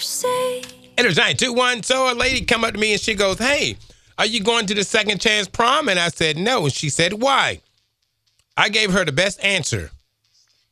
And there's 921. So a lady come up to me and she goes, hey, are you going to the second chance prom? And I said, no. And she said, why? I gave her the best answer